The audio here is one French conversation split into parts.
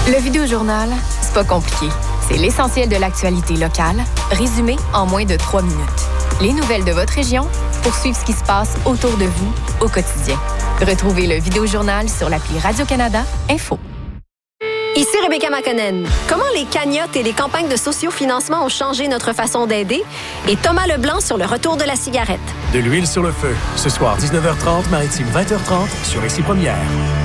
Le Vidéojournal, c'est pas compliqué. C'est l'essentiel de l'actualité locale, résumé en moins de 3 minutes. Les nouvelles de votre région pour suivre ce qui se passe autour de vous au quotidien. Retrouvez le Vidéojournal sur l'appli Radio-Canada Info. Ici Rebecca Makonnen. Comment les cagnottes et les campagnes de sociofinancement ont changé notre façon d'aider? Et Thomas Leblanc sur le retour de la cigarette. De l'huile sur le feu. Ce soir, 19h30, Maritime 20h30 sur Ici Première.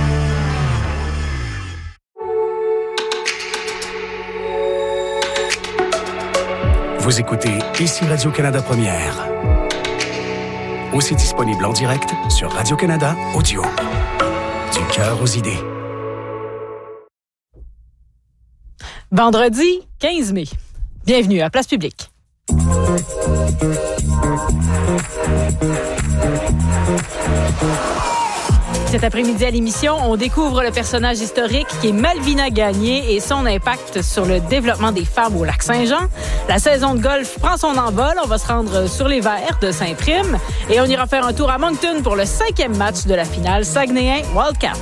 Vous écoutez Ici Radio-Canada Première. Aussi disponible en direct sur Radio-Canada Audio. Du cœur aux idées. Vendredi 15 mai. Bienvenue à Place Publique. Cet après-midi à l'émission, on découvre le personnage historique qui est Malvina Gagné et son impact sur le développement des femmes au Lac-Saint-Jean. La saison de golf prend son envol. On va se rendre sur les verts de Saint-Prime et on ira faire un tour à Moncton pour le 5e match de la finale Saguenay Wildcats.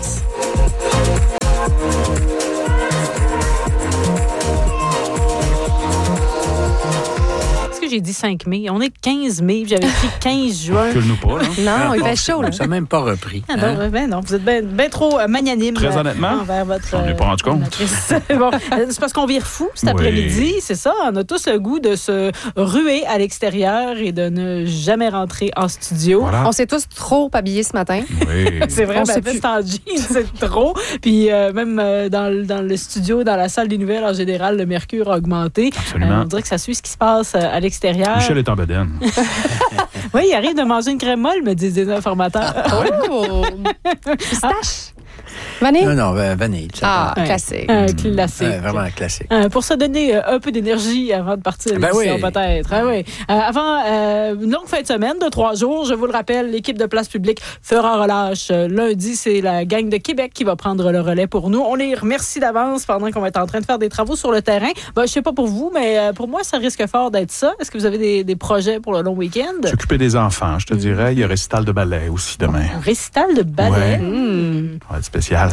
J'ai dit 5 mai. On est 15 mai. J'avais écrit 15 juin. Cule-nous pas, là. Non, il fait chaud, là. Ça n'a même pas repris. Ah, non, vous êtes bien trop magnanime. Très honnêtement, on n'est pas rendu compte. Bon, c'est parce qu'on vire fou cet après-midi, c'est ça. On a tous le goût de se ruer à l'extérieur et de ne jamais rentrer en studio. Voilà. On s'est tous trop habillés ce matin. Oui. C'est vrai, c'est en jeans, c'est trop. Puis même dans le studio, dans la salle des nouvelles, en général, le mercure a augmenté. Absolument. On dirait que ça suit ce qui se passe à l'extérieur. Michel est en bedaine. Oui, il arrive de manger une crème molle, me disent des informateurs. Oh! Pistache? Vanille? Non, vanille. Classique. Classique. Vraiment classique. Pour se donner un peu d'énergie avant de partir à l'émission, peut-être. Avant une longue fin de semaine de 3 jours, je vous le rappelle, l'équipe de Place Publique fera relâche. Lundi, c'est la gang de Québec qui va prendre le relais pour nous. On les remercie d'avance pendant qu'on va être en train de faire des travaux sur le terrain. Je sais pas pour vous, mais pour moi, ça risque fort d'être ça. Est-ce que vous avez des projets pour le long week-end? S'occuper des enfants, je te dirais. Il y a récital de ballet aussi demain. Récital de ballet? Ça va être spécial.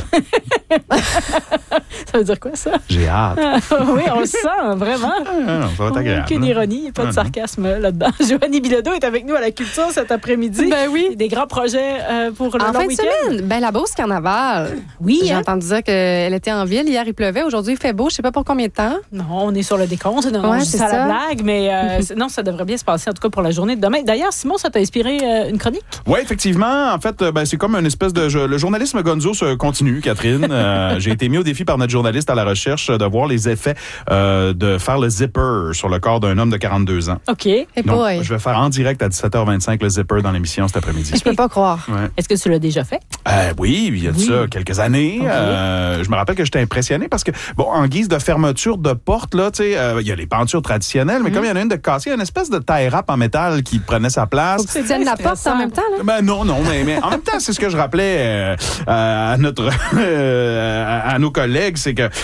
Ça veut dire quoi, ça? J'ai hâte. Oui, on le sent, vraiment. Ça va être agréable. Aucune ironie, pas de sarcasme là-dedans. Joanie Bilodeau est avec nous à la Culture cet après-midi. Ben oui. Des grands projets pour le long fin week-end. de semaine, la Beauce Carnaval. Oui, j'ai entendu dire qu'elle était en ville. Hier, il pleuvait. Aujourd'hui, il fait beau. Je sais pas pour combien de temps. Non, on est sur le décompte. Non, c'est ça la blague, mais non, ça devrait bien se passer, en tout cas pour la journée de demain. D'ailleurs, Simon, ça t'a inspiré une chronique? Oui, effectivement. En fait, c'est comme une espèce de... Le journalisme gonzo se continue, Catherine. J'ai été mis au défi par notre journaliste à la recherche de voir les effets de faire le zipper sur le corps d'un homme de 42 ans. OK. Donc, je vais faire en direct à 17h25 le zipper dans l'émission cet après-midi. Je peux pas croire. Ouais. Est-ce que tu l'as déjà fait? Oui, il y a de ça quelques années. Okay. Je me rappelle que j'étais impressionné parce que, en guise de fermeture de porte, là, tu sais, il y a les pentures traditionnelles, mais comme il y en a une de cassée, il y a une espèce de tie wrap en métal qui prenait sa place. Faut que tu tiennes la porte en même temps, là? Non, mais en même temps, c'est ce que je rappelais à nos collègues, c'est que,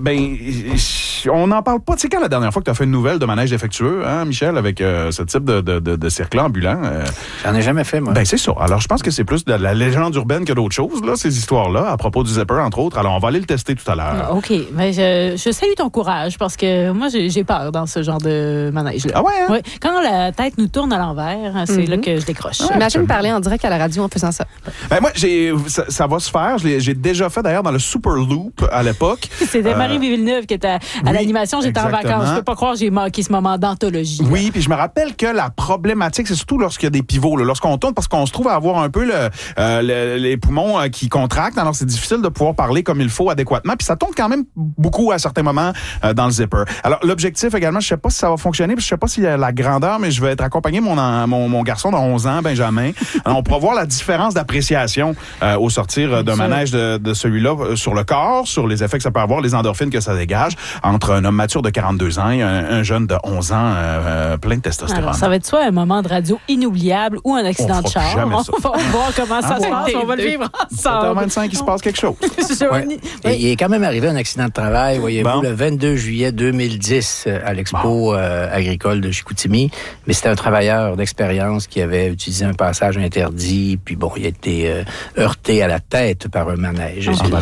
on n'en parle pas. Tu sais, quand la dernière fois que tu as fait une nouvelle de manège défectueux, hein, Michel, avec ce type de cirque-là ambulant? J'en ai jamais fait, moi. C'est ça. Alors, je pense que c'est plus de la légende urbaine que d'autres choses, là, ces histoires-là, à propos du zipper, entre autres. Alors, on va aller le tester tout à l'heure. OK. Mais je salue ton courage, parce que moi, j'ai peur dans ce genre de manège-là. Ah ouais, hein? Oui. Quand la tête nous tourne à l'envers, c'est là que je décroche. Imagine parler en direct à la radio en faisant ça. Moi, ça va se faire. J'ai déjà fait, d'ailleurs, dans le Super Loop à l'époque. C'était Marie Villeneuve qui était à l'animation. J'étais en vacances. Je peux pas croire que j'ai manqué ce moment d'anthologie. Oui, puis je me rappelle que la problématique, c'est surtout lorsqu'il y a des pivots, là, lorsqu'on tourne, parce qu'on se trouve à avoir un peu les poumons qui contractent. Alors, c'est difficile de pouvoir parler comme il faut adéquatement. Puis ça tourne quand même beaucoup à certains moments dans le zipper. Alors, l'objectif également, je sais pas si ça va fonctionner, puis je sais pas s'il y a la grandeur, mais je vais être accompagné de mon garçon de 11 ans, Benjamin. Alors, on pourra voir la différence d'appréciation au sortir d'un manège de celui-là sur le corps, sur les effets que ça peut avoir, les endorphines que ça dégage, entre un homme mature de 42 ans et un jeune de 11 ans plein de testostérone. Alors, ça va être soit un moment de radio inoubliable ou un accident de char. On va voir comment ça se passe. On va le vivre ensemble. 7h25, il se passe quelque chose. Il est quand même arrivé un accident de travail, voyez-vous, le 22 juillet 2010 à l'Expo agricole de Chicoutimi. Mais c'était un travailleur d'expérience qui avait utilisé un passage interdit. Puis il a été heurté à la tête par un manège.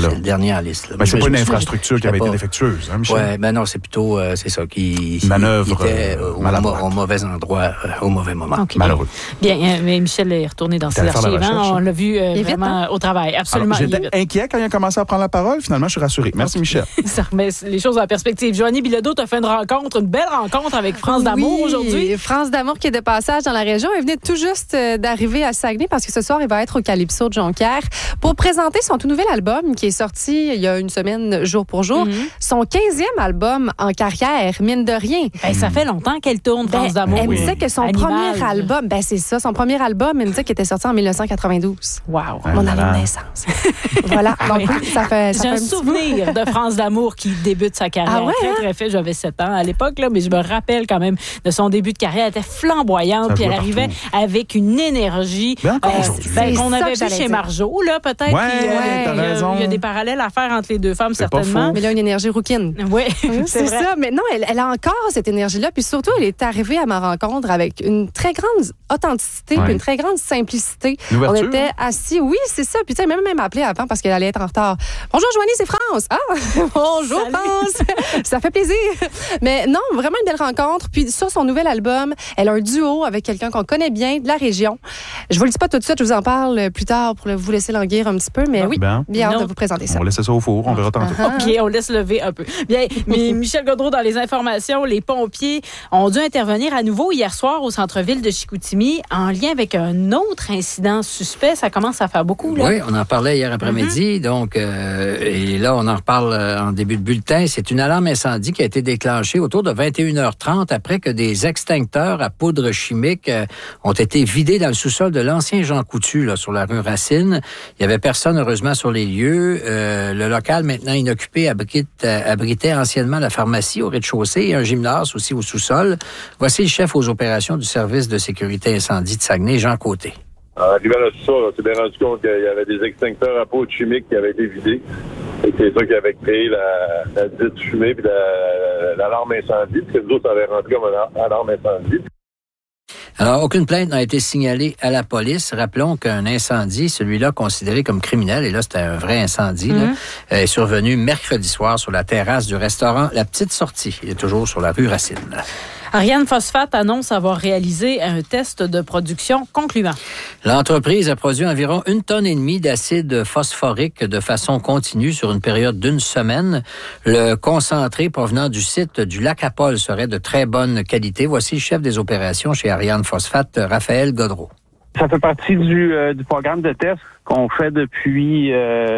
C'est le dernier en liste. Mais c'est pas une infrastructure qui avait été défectueuse, hein, Michel? Oui, non, c'est plutôt, c'est ça, qui manœuvre était au mauvais endroit, au mauvais moment. Okay. Malheureux. Bien, mais Michel est retourné dans ses archives. On l'a vu vraiment au travail. Absolument. Alors, j'étais inquiet quand il a commencé à prendre la parole. Finalement, je suis rassuré. Merci, Michel. Ça remet les choses en perspective. Joanie Bilodeau, tu as fait une belle rencontre avec France d'Amour aujourd'hui. France d'Amour qui est de passage dans la région. Elle venait tout juste d'arriver à Saguenay parce que ce soir, il va être au Calypso de Jonquière pour présenter son tout nouvel album qui est sorti il y a une semaine, jour pour jour. Son 15e album en carrière, mine de rien. Ben, ça fait longtemps qu'elle tourne, France d'Amour. Elle me disait que son premier album, c'est ça, son premier album, elle me disait qu'il était sorti en 1992. Wow. Mon année de naissance. Voilà. Donc, ça fait J'ai un souvenir de France d'Amour qui débute sa carrière. Très fait. J'avais 7 ans à l'époque, là, mais je me rappelle quand même de son début de carrière. Elle était flamboyante, puis elle arrivait avec une énergie qu'on avait vu chez Marjo, là, peut-être. Il y a des parallèles à faire entre les deux femmes, certainement. Mais là, une énergie rouquine. Oui, c'est ça. Mais non, elle a encore cette énergie-là. Puis surtout, elle est arrivée à ma rencontre avec une très grande authenticité, puis une très grande simplicité. On était assis. Oui, c'est ça. Puis tu sais, même appelé avant parce qu'elle allait être en retard. Bonjour, Joanie, c'est France. Ah, bonjour, France. Ça fait plaisir. Mais non, vraiment une belle rencontre. Puis sur son nouvel album, elle a un duo avec quelqu'un qu'on connaît bien de la région. Je vous le dis pas tout de suite, je vous en parle plus tard pour vous laisser languir un petit peu. Mais bien hâte de vous présenter ça. On laisse ça au four, on verra tantôt. OK, on laisse lever un peu. Bien, mais Michel Gaudreault, dans les informations, les pompiers ont dû intervenir à nouveau hier soir au centre-ville de Chicoutimi en lien avec un autre incident suspect. Ça commence à faire beaucoup, là. Oui, on en parlait hier après-midi. Donc, et là, on en reparle en début de bulletin. C'est une alarme incendie qui a été déclenchée autour de 21h30 après que des extincteurs à poudre chimique ont été vidés dans le sous-sol de l'ancien Jean Coutu, là, sur la rue Racine. Il y avait personne, heureusement, sur les lieux. Le local, maintenant inoccupé, abritait anciennement la pharmacie au rez-de-chaussée et un gymnase aussi au sous-sol. Voici le chef aux opérations du service de sécurité incendie de Saguenay, Jean Côté. En arrivant à ça, on s'est bien rendu compte qu'il y avait des extincteurs à poudre chimique qui avaient été vidés. Et c'est ça qui avait créé la dite fumée puis l'alarme incendie. Parce que nous autres, ça avait rentré comme une alarme incendie. Alors, aucune plainte n'a été signalée à la police. Rappelons qu'un incendie, celui-là considéré comme criminel, et là, c'était un vrai incendie, est survenu mercredi soir sur la terrasse du restaurant La Petite Sortie. Il est toujours sur la rue Racine. Ariane Phosphate annonce avoir réalisé un test de production concluant. L'entreprise a produit environ 1,5 tonne d'acide phosphorique de façon continue sur une période d'1 semaine. Le concentré provenant du site du Lac-Apol serait de très bonne qualité. Voici le chef des opérations chez Ariane Phosphate, Raphaël Gaudreault. Ça fait partie du programme de test qu'on fait depuis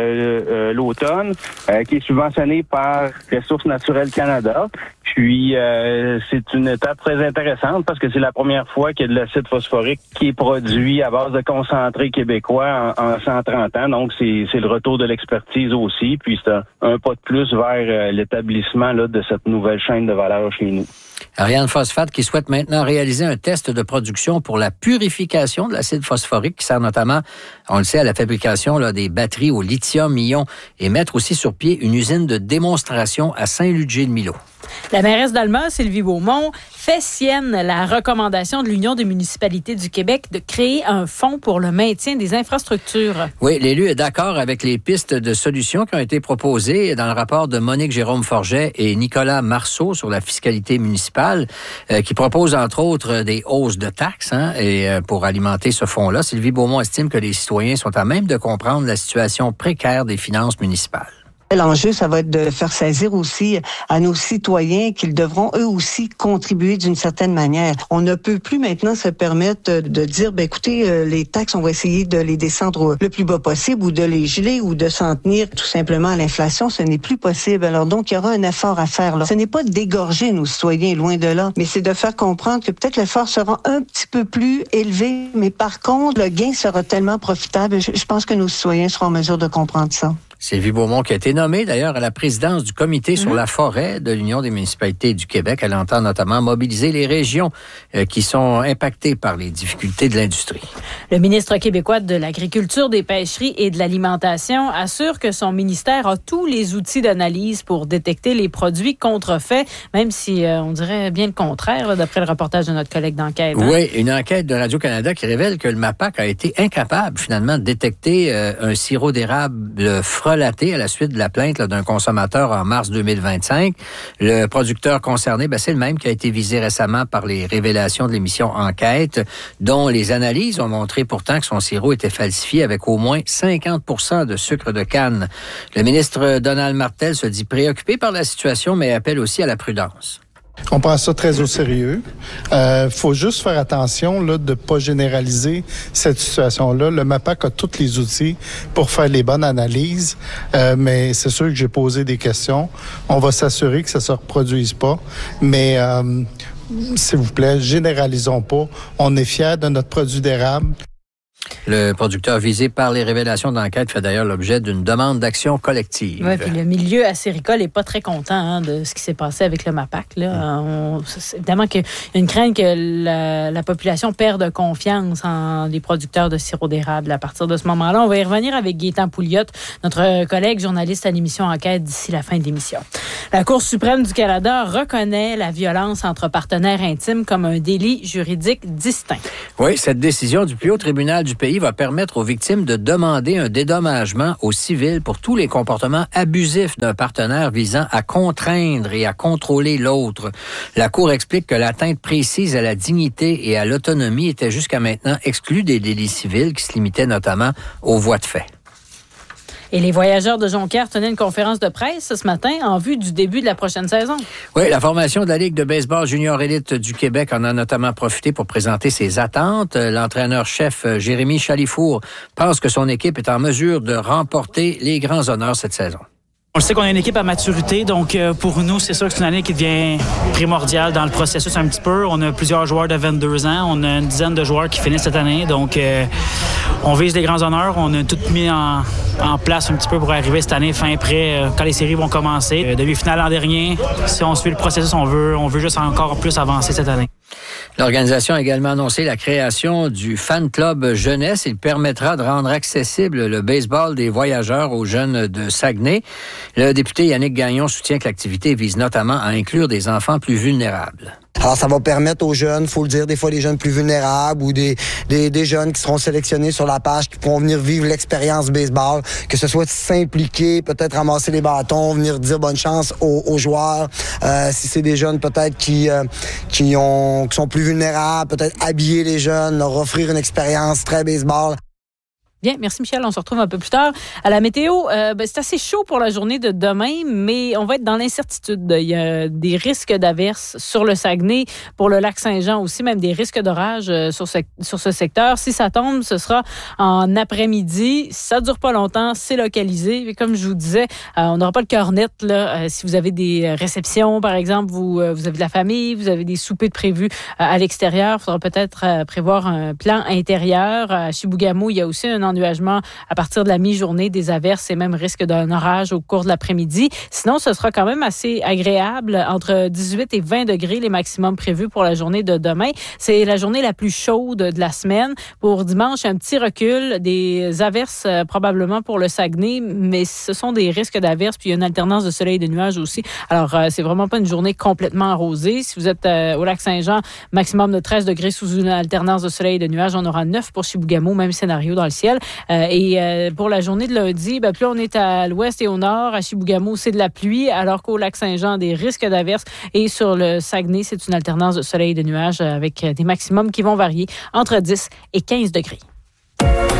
l'automne, qui est subventionné par Ressources naturelles Canada. Puis, c'est une étape très intéressante parce que c'est la première fois qu'il y a de l'acide phosphorique qui est produit à base de concentré québécois en 130 ans. Donc, c'est le retour de l'expertise aussi. Puis, c'est un pas de plus vers l'établissement là, de cette nouvelle chaîne de valeur chez nous. Ariane Phosphate qui souhaite maintenant réaliser un test de production pour la purification de l'acide phosphorique qui sert notamment, on le sait, à la fabrication là, des batteries au lithium-ion et mettre aussi sur pied une usine de démonstration à Saint-Ludger-de-Milo. La mairesse d'Alma, Sylvie Beaumont, fait sienne la recommandation de l'Union des municipalités du Québec de créer un fonds pour le maintien des infrastructures. Oui, l'élu est d'accord avec les pistes de solutions qui ont été proposées dans le rapport de Monique Jérôme-Forget et Nicolas Marceau sur la fiscalité municipale, qui propose entre autres des hausses de taxes et pour alimenter ce fonds-là. Sylvie Beaumont estime que les citoyens sont à même de comprendre la situation précaire des finances municipales. L'enjeu, ça va être de faire saisir aussi à nos citoyens qu'ils devront eux aussi contribuer d'une certaine manière. On ne peut plus maintenant se permettre de dire, écoutez, les taxes, on va essayer de les descendre le plus bas possible ou de les geler ou de s'en tenir tout simplement à l'inflation. Ce n'est plus possible. Alors donc, il y aura un effort à faire là. Ce n'est pas d'égorger nos citoyens, loin de là, mais c'est de faire comprendre que peut-être l'effort sera un petit peu plus élevé, mais par contre, le gain sera tellement profitable. Je pense que nos citoyens seront en mesure de comprendre ça. Sylvie Beaumont, qui a été nommée d'ailleurs à la présidence du comité sur la forêt de l'Union des municipalités du Québec. Elle entend notamment mobiliser les régions qui sont impactées par les difficultés de l'industrie. Le ministre québécois de l'Agriculture, des Pêcheries et de l'Alimentation assure que son ministère a tous les outils d'analyse pour détecter les produits contrefaits, même si on dirait bien le contraire, là, d'après le reportage de notre collègue d'enquête. Oui, une enquête de Radio-Canada qui révèle que le MAPAQ a été incapable finalement de détecter un sirop d'érable frelon frelaté à la suite de la plainte d'un consommateur en mars 2025. Le producteur concerné, c'est le même qui a été visé récemment par les révélations de l'émission Enquête, dont les analyses ont montré pourtant que son sirop était falsifié avec au moins 50% de sucre de canne. Le ministre Donald Martel se dit préoccupé par la situation, mais appelle aussi à la prudence. On prend ça très au sérieux. Faut juste faire attention là, de ne pas généraliser cette situation-là. Le MAPAC a tous les outils pour faire les bonnes analyses, mais c'est sûr que j'ai posé des questions. On va s'assurer que ça ne se reproduise pas, mais s'il vous plaît, généralisons pas. On est fiers de notre produit d'érable. Le producteur visé par les révélations d'enquête fait d'ailleurs l'objet d'une demande d'action collective. Oui, puis le milieu acéricole n'est pas très content de ce qui s'est passé avec le MAPAC. Là. Évidemment qu'il y a une crainte que la population perde confiance en les producteurs de sirop d'érable. À partir de ce moment-là, on va y revenir avec Gaétan Pouliot, notre collègue journaliste à l'émission Enquête d'ici la fin de l'émission. La Cour suprême du Canada reconnaît la violence entre partenaires intimes comme un délit juridique distinct. Oui, cette décision du plus haut tribunal du pays va permettre aux victimes de demander un dédommagement au civil pour tous les comportements abusifs d'un partenaire visant à contraindre et à contrôler l'autre. La Cour explique que l'atteinte précise à la dignité et à l'autonomie était jusqu'à maintenant exclue des délits civils qui se limitaient notamment aux voies de fait. Et les Voyageurs de Jonquière tenaient une conférence de presse ce matin en vue du début de la prochaine saison. Oui, la formation de la Ligue de baseball junior élite du Québec en a notamment profité pour présenter ses attentes. L'entraîneur-chef Jérémy Chalifour pense que son équipe est en mesure de remporter les grands honneurs cette saison. On le sait qu'on a une équipe à maturité, donc pour nous, c'est sûr que c'est une année qui devient primordiale dans le processus un petit peu. On a plusieurs joueurs de 22 ans, on a une dizaine de joueurs qui finissent cette année, donc on vise les grands honneurs. On a tout mis en place un petit peu pour arriver cette année fin prêt quand les séries vont commencer. Demi-finale l'an dernier, si on suit le processus, on veut juste encore plus avancer cette année. L'organisation a également annoncé la création du fan club jeunesse. Il permettra de rendre accessible le baseball des voyageurs aux jeunes de Saguenay. Le député Yannick Gagnon soutient que l'activité vise notamment à inclure des enfants plus vulnérables. Alors, ça va permettre aux jeunes, faut le dire, des fois des jeunes plus vulnérables ou des jeunes qui seront sélectionnés sur la page qui pourront venir vivre l'expérience baseball, que ce soit s'impliquer, peut-être ramasser les bâtons, venir dire bonne chance aux joueurs. Si c'est des jeunes peut-être qui sont plus vulnérables, peut-être habiller les jeunes, leur offrir une expérience très baseball. Bien, merci Michel. On se retrouve un peu plus tard. À la météo, c'est assez chaud pour la journée de demain, mais on va être dans l'incertitude. Il y a des risques d'averses sur le Saguenay, pour le lac Saint-Jean aussi, même des risques d'orage sur ce secteur. Si ça tombe, ce sera en après-midi. Ça dure pas longtemps, c'est localisé. Et comme je vous disais, on n'aura pas le cœur net là. Si vous avez des réceptions, par exemple, vous avez de la famille, vous avez des soupers de prévus à l'extérieur, il faudra peut-être prévoir un plan intérieur. À Chibougamau, il y a aussi un ennuagement à partir de la mi-journée, des averses et même risque d'un orage au cours de l'après-midi. Sinon, ce sera quand même assez agréable, entre 18 et 20 degrés les maximums prévus pour la journée de demain. C'est la journée la plus chaude de la semaine. Pour dimanche, un petit recul, des averses probablement pour le Saguenay, mais ce sont des risques d'averses, puis il y a une alternance de soleil et de nuages aussi. Alors, c'est vraiment pas une journée complètement arrosée. Si vous êtes au lac Saint-Jean, maximum de 13 degrés sous une alternance de soleil et de nuages. On aura 9 pour Chibougamau, même scénario dans le ciel. Pour la journée de lundi, plus on est à l'ouest et au nord, à Chibougamau, c'est de la pluie, alors qu'au lac Saint-Jean, des risques d'averses. Et sur le Saguenay, c'est une alternance de soleil et de nuages avec des maximums qui vont varier entre 10 et 15 degrés.